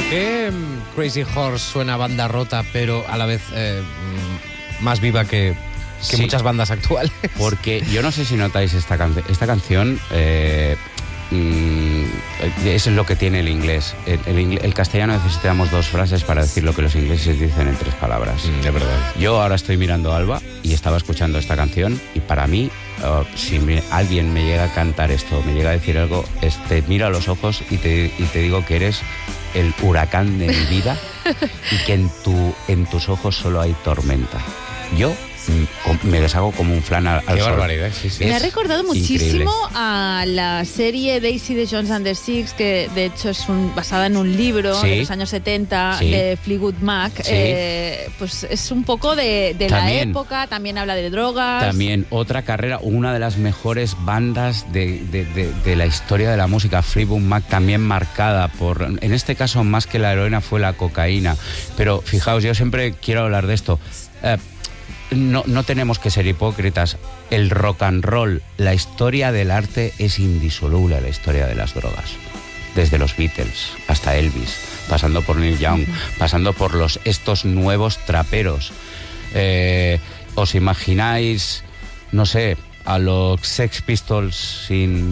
qué Crazy Horse suena a banda rota, pero a la vez más viva que Sí. muchas bandas actuales? Porque yo no sé si notáis esta canción. Eso es lo que tiene el inglés. El castellano necesitamos 2 frases para decir lo que los ingleses dicen en 3 palabras. De verdad. Yo ahora estoy mirando a Alba y estaba escuchando esta canción y para mí, si alguien me llega a cantar esto, me llega a decir algo, te miro a los ojos y te digo que eres el huracán de mi vida y que en tus ojos solo hay tormenta. Yo me deshago como un flan al Qué sol. barbaridad, sí. Me ha recordado increíble. muchísimo a la serie Daisy de Jones and the Six, que de hecho es basada en un libro Sí. de los años 70 Sí. de Fleetwood Mac. Sí. Pues es un poco de la También. época, también habla de drogas. También otra carrera, una de las mejores bandas de la historia de la música, Fleetwood Mac, también marcada por, en este caso más que la heroína fue la cocaína. Pero fijaos, yo siempre quiero hablar de esto. No tenemos que ser hipócritas. El rock and roll, la historia del arte es indisoluble a la historia de las drogas. Desde los Beatles hasta Elvis, pasando por Neil Young, pasando por estos nuevos traperos. ¿Os imagináis, no sé, a los Sex Pistols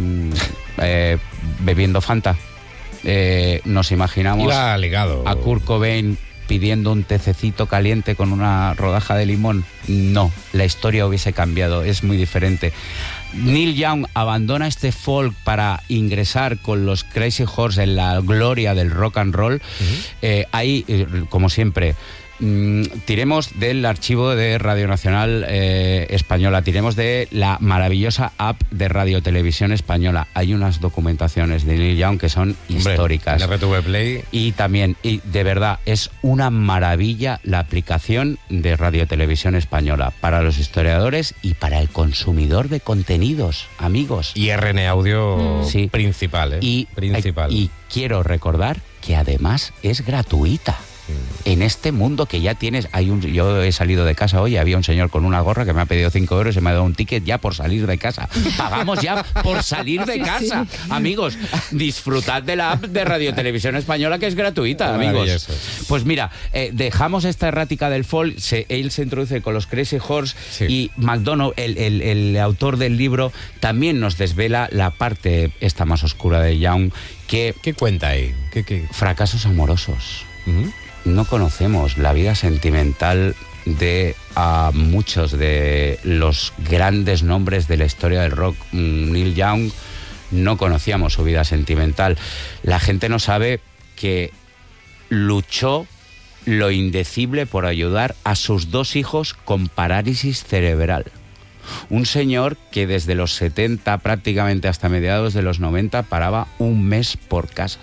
bebiendo Fanta? Nos imaginamos Iba ligado. a Kurt Cobain pidiendo un tececito caliente con una rodaja de limón. No, la historia hubiese cambiado, es muy diferente. Neil Young abandona este folk para ingresar con los Crazy Horse en la gloria del rock and roll. Ahí, como siempre, tiremos del archivo de Radio Nacional Española, tiremos de la maravillosa app de Radio Televisión Española. Hay unas documentaciones de Neil Young que son históricas. En RTV Play. Y también, y de verdad, es una maravilla la aplicación de Radio Televisión Española para los historiadores y para el consumidor de contenidos, amigos. Y RN Audio Sí. principal, principal. Y quiero recordar que además es gratuita. En este mundo que ya tienes, yo he salido de casa hoy, había un señor con una gorra que me ha pedido 5 euros y me ha dado un ticket ya por salir de casa. Pagamos ya por salir de casa. Amigos, disfrutad de la app de Radio Televisión Española, que es gratuita, amigos. Maravilloso. Pues mira, dejamos esta errática del folk, él se introduce con los Crazy Horse. Sí. Y McDonough, el autor del libro, también nos desvela la parte esta más oscura de Young, que ¿Qué cuenta ahí? fracasos amorosos. Ujú. No conocemos la vida sentimental de muchos de los grandes nombres de la historia del rock. Neil Young, no conocíamos su vida sentimental. La gente no sabe que luchó lo indecible por ayudar a sus 2 hijos con parálisis cerebral. Un señor que desde los 70 prácticamente hasta mediados de los 90 paraba un mes por casa.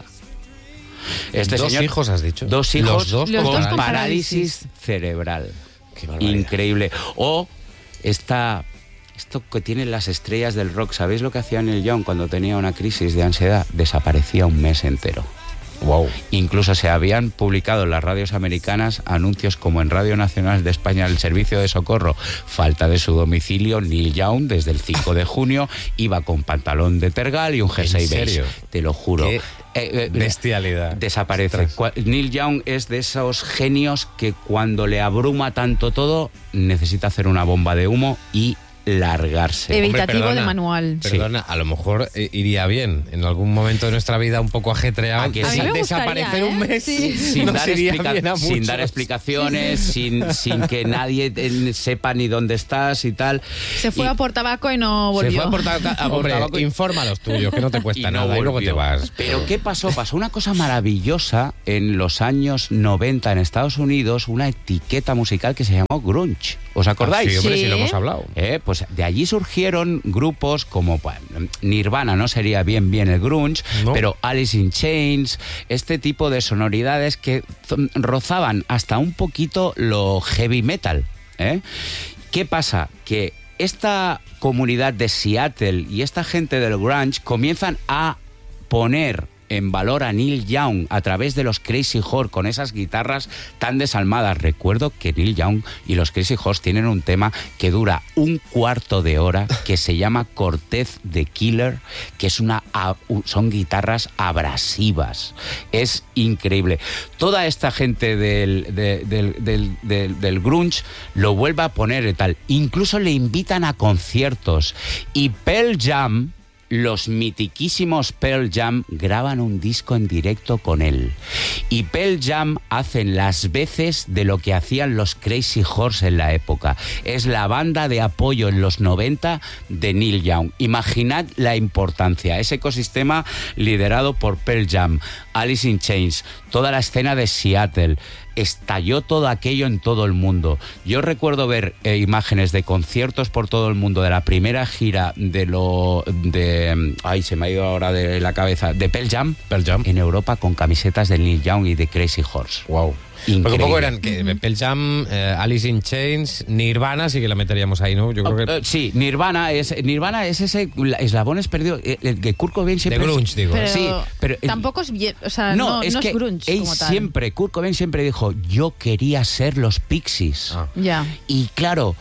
¿Dos hijos has dicho? 2 hijos Los dos con con parálisis. parálisis cerebral. Qué barbaridad. Increíble. O esto que tienen las estrellas del rock. ¿Sabéis lo que hacía Neil Young cuando tenía una crisis de ansiedad? Desaparecía un mes entero. Wow. Incluso se habían publicado en las radios americanas anuncios como en Radio Nacional de España, el servicio de socorro, falta de su domicilio. Neil Young, desde el 5 de junio, iba con pantalón de tergal y un jersey ¿En serio? beige. Te lo juro. Bestialidad. Desaparece. Neil Young es de esos genios que cuando le abruma tanto todo, necesita hacer una bomba de humo y largarse. Evitativo Hombre, de manual. Perdona, a lo mejor iría bien en algún momento de nuestra vida un poco ajetreado. ¿A que sí? A mí me Desaparecer gustaría, un mes Sí. Sin, nos dar iría bien a sin muchos. dar explicaciones, sin que nadie sepa ni dónde estás y tal. Se fue a por tabaco y no volvió. Se fue a por Hombre, tabaco. Informa a los tuyos, que no te cuesta no nada y luego te volvió. vas. Pero ¿qué pasó? Pasó una cosa maravillosa en los años 90 en Estados Unidos, una etiqueta musical que se llamó grunge. ¿Os acordáis? Sí, hombre, Sí. sí lo hemos hablado. Pues de allí surgieron grupos como Nirvana, no sería bien el grunge, No. pero Alice in Chains, este tipo de sonoridades que rozaban hasta un poquito lo heavy metal. ¿Qué pasa? Que esta comunidad de Seattle y esta gente del grunge comienzan a poner en valor a Neil Young a través de los Crazy Horse con esas guitarras tan desalmadas. Recuerdo que Neil Young y los Crazy Horse tienen un tema que dura un cuarto de hora que se llama Cortez the Killer, que es son guitarras abrasivas. Es increíble. Toda esta gente del grunge lo vuelve a poner y tal. Incluso le invitan a conciertos. Y Pearl Jam, los mitiquísimos Pearl Jam, graban un disco en directo con él. Y Pearl Jam hacen las veces de lo que hacían los Crazy Horse en la época. Es la banda de apoyo en los 90 de Neil Young. Imaginad la importancia. Ese ecosistema liderado por Pearl Jam, Alice in Chains, toda la escena de Seattle. Estalló todo aquello en todo el mundo. Yo recuerdo ver imágenes de conciertos por todo el mundo de la primera gira se me ha ido ahora de la cabeza, de Pearl Jam en Europa con camisetas de Neil Young y de Crazy Horse. Wow. Increíble. Porque un poco eran que Pearl Jam, Alice in Chains, Nirvana, sí que la meteríamos ahí, ¿no? Yo creo que... Sí, Nirvana es ese eslabones perdido, el que Kurt Cobain siempre... De grunge, digo. Pero, sí, pero tampoco es bien, o sea, no es grunge como tal. Kurt Cobain siempre dijo, yo quería ser los Pixies. Ya. Y claro...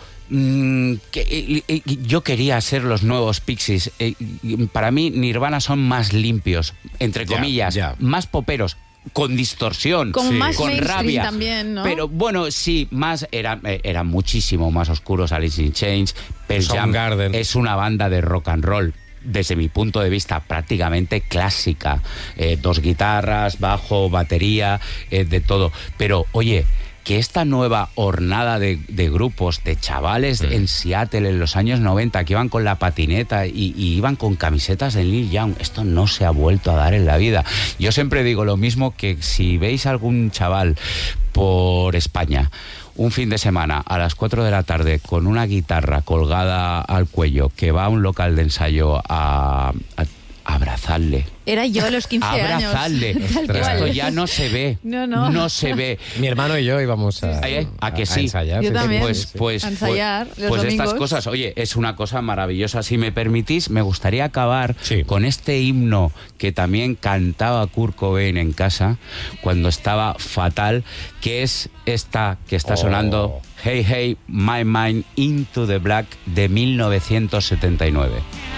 yo quería ser los nuevos Pixies. Para mí Nirvana son más limpios, entre comillas, más poperos, con distorsión, con más con rabia también, ¿no? Pero bueno, sí, más eran muchísimo más oscuros. Alice in Chains, Pearl Jam es una banda de rock and roll, desde mi punto de vista prácticamente clásica, 2 guitarras, bajo, batería, de todo. Pero oye, que esta nueva hornada de grupos, de chavales en Seattle en los años 90 que iban con la patineta y iban con camisetas de Neil Young, esto no se ha vuelto a dar en la vida. Yo siempre digo lo mismo, que si veis algún chaval por España un fin de semana a las 4 de la tarde con una guitarra colgada al cuello que va a un local de ensayo a abrazarle. Era yo a los 15 años. Abrazarle. Esto ya no se ve. No se ve. Mi hermano y yo íbamos a que sí. A ensayar. Yo también. Pues a ensayar los domingos. Estas cosas, oye, es una cosa maravillosa. Si me permitís, me gustaría acabar con este himno que también cantaba Kurt Cobain en casa cuando estaba fatal, que es esta que está sonando, Hey Hey, My Mind Into the Black, de 1979.